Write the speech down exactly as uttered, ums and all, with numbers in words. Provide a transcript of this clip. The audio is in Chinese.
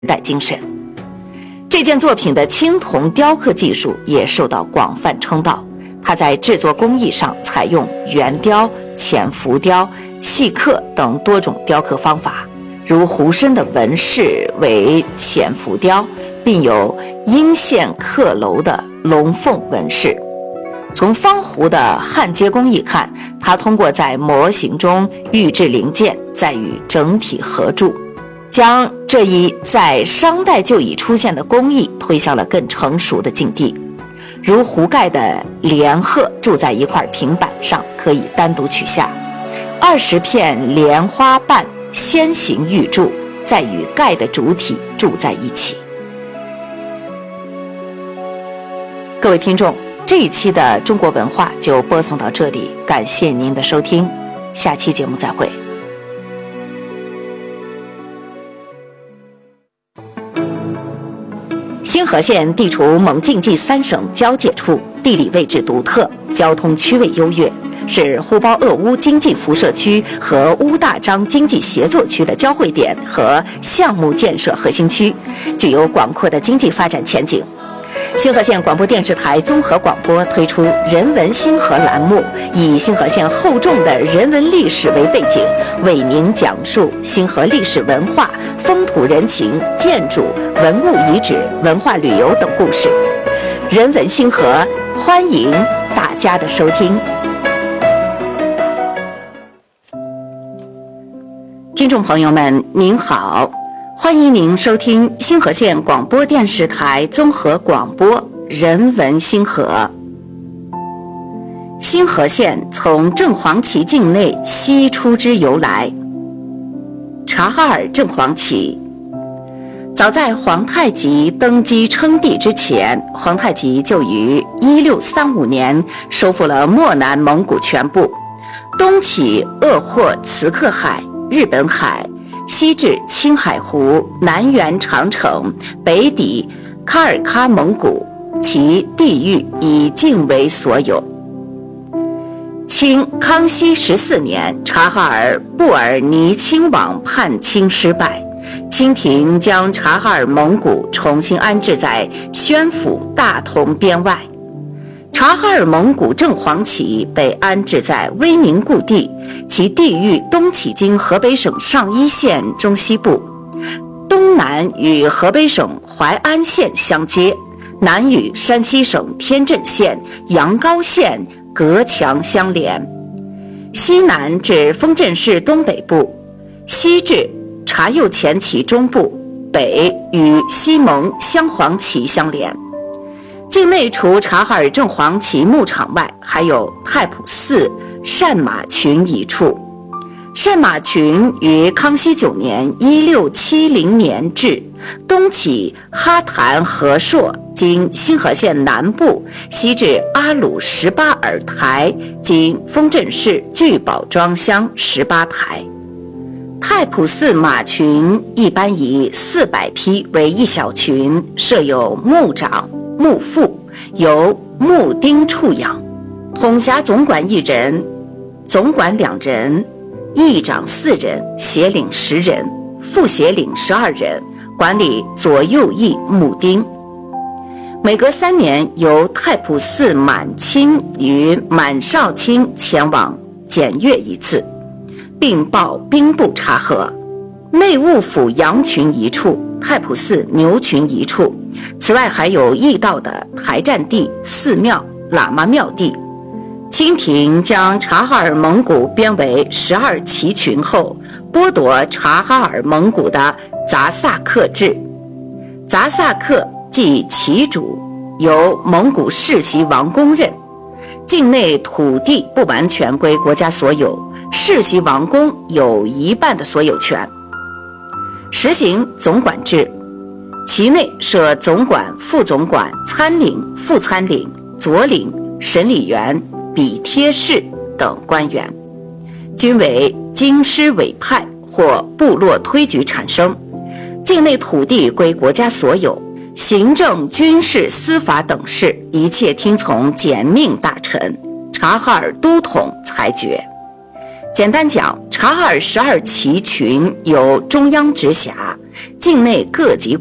代精神。这件作品的青铜雕刻技术也受到广泛称道，它在制作工艺上采用圆雕、浅浮雕、细刻等多种雕刻方法，如壶身的纹饰为浅浮雕，并有阴线刻镂的龙凤纹饰。从方壶的焊接工艺看，它通过在模型中预制零件，再与整体合铸，将这一在商代就已出现的工艺推向了更成熟的境地。如壶盖的莲鹤铸在一块平板上，可以单独取下；二十片莲花瓣先行预铸，再与盖的主体铸在一起。各位听众，这一期的中国文化就播送到这里，感谢您的收听，下期节目再会。兴和县地处蒙晋冀三省交界处，地理位置独特，交通区位优越，是呼包鄂乌经济辐射区和乌大章经济协作区的交汇点和项目建设核心区，具有广阔的经济发展前景。兴和县广播电视台综合广播推出人文兴和栏目，以兴和县厚重的人文历史为背景，为您讲述兴和历史文化、风土人情、建筑、文物遗址、文化旅游等故事。人文兴和，欢迎大家的收听。听众朋友们，您好，欢迎您收听兴和县广播电视台综合广播人文兴和。兴和县从正黄旗境内西出之由来。察哈尔正黄旗，早在皇太极登基称帝之前，皇太极就于一六三五年收复了漠南蒙古全部，东起鄂霍茨克海、日本海，西至青海湖，南缘长城，北抵喀尔喀蒙古，其地域以境为所有。清康熙十四年，察哈尔布尔尼亲王叛清失败，清廷将察哈尔蒙古重新安置在宣府大同边外。察哈尔蒙古正黄旗被安置在威宁故地，其地域东起经河北省上邑县中西部，东南与河北省淮安县相接，南与山西省天镇县、阳高县隔墙相连，西南至丰镇市东北部，西至察右前旗中部，北与西蒙镶黄旗相连。境内除察哈尔正黄旗牧场外，还有太仆寺善马群一处。善马群于康熙九年一六七零年至，东起哈坛和硕经兴和县南部，西至阿鲁十八尔台经丰镇市聚宝庄乡十八台。太仆寺马群一般以四百匹为一小群，设有牧长、牧副，由牧丁处养，统辖总管一人，总管两人，议长四人，协领十人，副协领十二人，管理左右翼牧丁。每隔三年，由太仆寺满卿与满少卿前往检阅一次，并报兵部察核。内务府羊群一处，太仆寺牛群一处，此外还有驿道的台占地、寺庙、喇嘛庙地。清廷将察哈尔蒙古编为十二旗群后，剥夺察哈尔蒙古的杂萨克制。杂萨克即旗主，由蒙古世袭王公任，境内土地不完全归国家所有，世袭王公有一半的所有权。实行总管制，其内设总管、副总管、参领、副参领、佐领、审理员、笔贴士等官员，均为京师委派或部落推举产生。境内土地归国家所有，行政、军事、司法等事一切听从简命大臣、察哈尔都统裁决。简单讲，察哈尔十二旗群由中央直辖， 境内各级